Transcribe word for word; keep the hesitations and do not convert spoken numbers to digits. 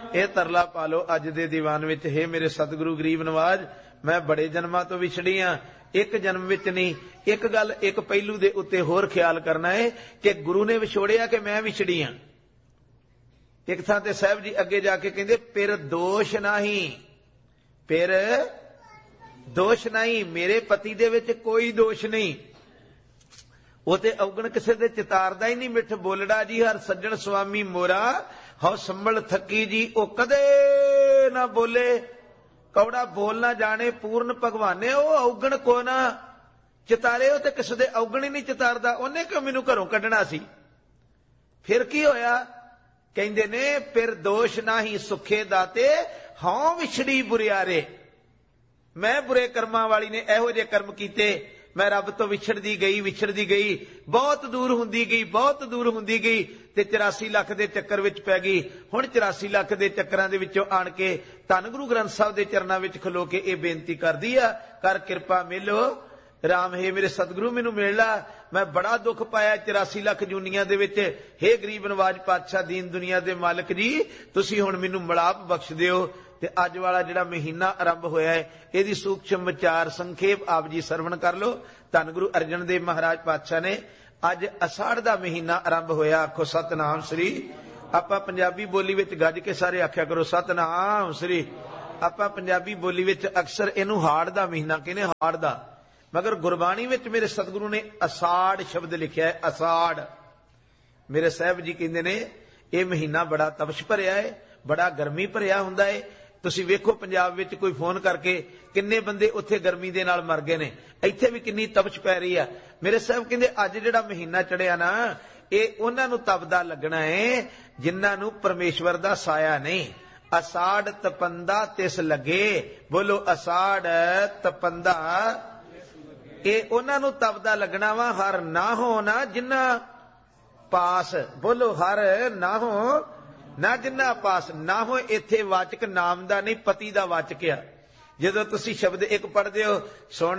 ਇਹ ਤਰਲਾ ਪਾ ਲਓ ਅੱਜ ਦੇ ਦੀਵਾਨ ਵਿੱਚ, हे ਮੇਰੇ ਸਤਿਗੁਰੂ ਗਰੀਬ ਨਵਾਜ, ਮੈਂ ਬੜੇ ਜਨਮਾਂ ਤੋਂ ਵਿਛੜੀ ਆ, ਇੱਕ ਜਨਮ ਵਿੱਚ ਨਹੀਂ। ਇੱਕ ਗੱਲ, ਇੱਕ ਪਹਿਲੂ ਦੇ ਉੱਤੇ ਹੋਰ ਖਿਆਲ ਕਰਨਾ ਹੈ ਕਿ ਗੁਰੂ ਨੇ ਵਿਛੋੜਿਆ ਕਿ ਮੈਂ ਵਿਛੜੀ ਆ। ਇੱਕ ਥਾਂ ਤੇ ਸਾਹਿਬ ਜੀ ਅੱਗੇ ਜਾ ਕੇ ਕਹਿੰਦੇ ਫਿਰ ਦੋਸ਼ ਨਹੀਂ, ਫਿਰ ਦੋਸ਼ ਨਹੀਂ, ਮੇਰੇ ਪਤੀ ਦੇ ਵਿੱਚ ਕੋਈ ਦੋਸ਼ ਨਹੀਂ। ਉਹ ਤੇ ਔਗਣ ਕਿਸੇ ਦੇ ਚਿਤਾਰਦਾ ਹੀ ਨਹੀਂ। ਮਿੱਠ ਬੋਲੜਾ ਜੀ ਹਰ ਸੱਜਣ ਸੁਆਮੀ ਮੋਰਾ, ਹਉ ਸੰਭਲ ਥੱਕੀ ਜੀ ਉਹ ਕਦੇ ਨਾ ਬੋਲੇ। ਕੌੜਾ ਬੋਲ ਨਾ ਜਾਣੇ ਪੂਰਨ ਭਗਵਾਨੇ, ਉਹ ਔਗਣ ਕੋ ਨਾ ਚਿਤਾਰੇ। ਉਹ ਤੇ ਕਿਸੇ ਦੇ ਔਗਣ ਹੀ ਨਹੀਂ ਚਿਤਾਰਦਾ। ਉਹਨੇ ਕਿਉਂ ਮੈਨੂੰ ਘਰੋਂ ਕੱਢਣਾ ਸੀ? ਫਿਰ ਕੀ ਹੋਇਆ? ਕਹਿੰਦੇ ਨੇ ਫਿਰ ਦੋਸ਼ ਨਾਹੀ ਸੁਖੇ ਦਾਤੇ, ਹਉ ਵਿਛੜੀ ਬੁਰਿਆਰੇ। ਮੈਂ ਬੁਰੇ ਕਰਮਾਂ ਵਾਲੀ ਨੇ ਇਹੋ ਜਿਹੇ ਕਰਮ ਕੀਤੇ, ਮੈਂ ਰੱਬ ਤੋਂ ਵਿਛੜਦੀ ਗਈ ਵਿਛੜਦੀ ਗਈ, ਬਹੁਤ ਦੂਰ ਹੁੰਦੀ ਗਈ ਬਹੁਤ ਦੂਰ ਹੁੰਦੀ ਗਈ, ਤੇ ਚੁਰਾਸੀ ਲੱਖ ਦੇ ਚੱਕਰ ਵਿੱਚ ਪੈ ਗਈ। ਹੁਣ ਚੁਰਾਸੀ ਲੱਖ ਦੇ ਚੱਕਰਾਂ ਦੇ ਵਿੱਚੋਂ ਆਣ ਕੇ ਧੰਨ ਗੁਰੂ ਗ੍ਰੰਥ ਸਾਹਿਬ ਦੇ ਚਰਨਾਂ ਵਿੱਚ ਖਲੋ ਕੇ ਇਹ ਬੇਨਤੀ ਕਰਦੀ ਆ, ਕਰ ਕਿਰਪਾ ਮਿਲੋ ਰਾਮ, ਹੈ ਮੇਰੇ ਸਤਿਗੁਰੂ ਮੈਨੂੰ ਮਿਲ ਲਾ, ਮੈਂ ਬੜਾ ਦੁੱਖ ਪਾਇਆ ਚੁਰਾਸੀ ਲੱਖ ਜੂਨੀਆਂ ਦੇ ਵਿੱਚ। ਹੇ ਗਰੀਬ ਨਵਾਜ ਪਾਤਸ਼ਾਹ ਦੀਨ ਦੁਨੀਆ ਦੇ ਮਾਲਕ ਜੀ, ਤੁਸੀਂ ਹੁਣ ਮੈਨੂੰ ਮਲਾਪ ਬਖਸ਼ ਦਿਓ। ਤੇ ਅੱਜ ਵਾਲਾ ਜਿਹੜਾ ਮਹੀਨਾ ਆਰੰਭ ਹੋਇਆ ਹੈ, ਇਹਦੀ ਸੂਖਸ਼ਮ ਵਿਚਾਰ ਸੰਖੇਪ ਆਪ ਜੀ ਸਰਵਣ ਕਰ ਲਓ। ਧੰਨ ਗੁਰੂ ਅਰਜਨ ਦੇਵ ਮਹਾਰਾਜ ਪਾਤਸ਼ਾਹ ਨੇ ਅੱਜ ਅਸਾੜ ਦਾ ਮਹੀਨਾ ਆਰੰਭ ਹੋਇਆ। ਆਖੋ ਸਤਨਾਮ ਸ੍ਰੀ। ਆਪਾਂ ਪੰਜਾਬੀ ਬੋਲੀ ਵਿੱਚ ਗੱਜ ਕੇ ਸਾਰੇ ਆਖਿਆ ਕਰੋ ਸਤਨਾਮ ਸ੍ਰੀ। ਆਪਾਂ ਪੰਜਾਬੀ ਬੋਲੀ ਵਿੱਚ ਅਕਸਰ ਇਹਨੂੰ ਹਾੜ ਦਾ ਮਹੀਨਾ ਕਹਿੰਦੇ, ਹਾੜ ਦਾ, ਮਗਰ ਗੁਰਬਾਣੀ ਵਿੱਚ ਮੇਰੇ ਸਤਿਗੁਰੂ ਨੇ ਅਸਾੜ ਸ਼ਬਦ ਲਿਖਿਆ ਹੈ। ਅਸਾੜ ਮੇਰੇ ਸਾਹਿਬ ਜੀ ਕਹਿੰਦੇ ਨੇ ਇਹ ਮਹੀਨਾ ਬੜਾ ਤਪਸ਼ ਭਰਿਆ ਹੈ, ਬੜਾ ਗਰਮੀ ਭਰਿਆ ਹੁੰਦਾ ਹੈ। ਤੁਸੀਂ ਵੇਖੋ ਪੰਜਾਬ ਵਿੱਚ ਕੋਈ ਫੋਨ ਕਰਕੇ ਕਿੰਨੇ ਬੰਦੇ ਉੱਥੇ ਗਰਮੀ ਦੇ ਨਾਲ ਮਰ ਗਏ ਨੇ, ਇੱਥੇ ਵੀ ਕਿੰਨੀ ਤਪਸ਼ ਪੈ ਰਹੀ ਆ। ਮੇਰੇ ਸਾਹਿਬ ਕਹਿੰਦੇ ਅੱਜ ਜਿਹੜਾ ਮਹੀਨਾ ਚੜਿਆ ਨਾ, ਇਹ ਉਹਨਾਂ ਨੂੰ ਤਪਦਾ ਲੱਗਣਾ ਹੈ ਜਿਨ੍ਹਾਂ ਨੂੰ ਪਰਮੇਸ਼ਵਰ ਦਾ ਸਾਇਆ ਨਹੀਂ। ਅਸਾੜ ਤਪੰਦਾ ਤਿਸ ਲੱਗੇ, ਬੋਲੋ ਅਸਾੜ ਤਪੰਦਾ, ਇਹ ਉਹਨਾਂ ਨੂੰ ਤਪਦਾ ਲੱਗਣਾ ਵਾ ਹਰ ਨਾ ਹੋ ਨਾ ਜਿਨ੍ਹਾਂ ਪਾਸ, ਬੋਲੋ ਹਰ ਨਾ ਹੋ ਨਾ ਜਿੰਨਾ ਪਾਸ। ਨਾ ਹੋ ਇੱਥੇ ਵਾਚਕ ਨਾਮ ਦਾ ਨਹੀਂ, ਪਤੀ ਦਾ ਵਾਚਕ ਆ। ਜਦੋਂ ਤੁਸੀਂ ਸ਼ਬਦ ਇੱਕ ਪੜ੍ਹਦੇ ਹੋ, ਸੁਣ